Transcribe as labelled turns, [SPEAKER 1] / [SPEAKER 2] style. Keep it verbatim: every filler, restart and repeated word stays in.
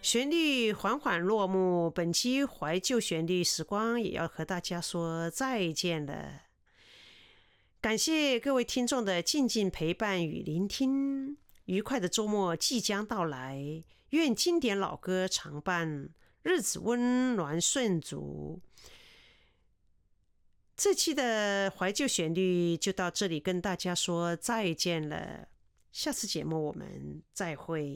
[SPEAKER 1] 旋律缓缓落幕，本期怀旧旋律时光也要和大家说再见了。感谢各位听众的静静陪伴与聆听，愉快的周末即将到来，愿经典老歌常伴，日子温暖顺足。这期的怀旧旋律就到这里跟大家说再见了，下次节目我们再会。